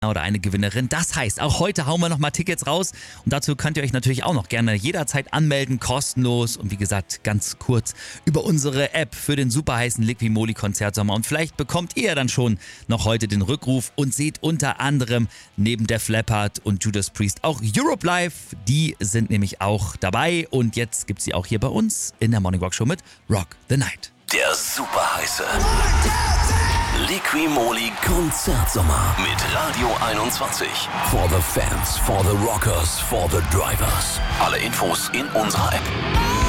oder eine Gewinnerin. Das heißt, auch heute hauen wir nochmal Tickets raus und dazu könnt ihr euch natürlich auch noch gerne jederzeit anmelden, kostenlos und wie gesagt ganz kurz über unsere App für den super heißen Liquimoli Konzertsommer und vielleicht bekommt ihr dann schon noch heute den Rückruf und seht unter anderem neben Def Leppard und Judas Priest auch Europe Live, die sind nämlich auch dabei und jetzt gibt's sie auch hier bei uns in der Morning Rock Show mit Rock the Night. Der super heiße Liquimoli Konzertsommer mit Radio 21. For the fans, for the rockers, for the drivers. Alle Infos in unserer App.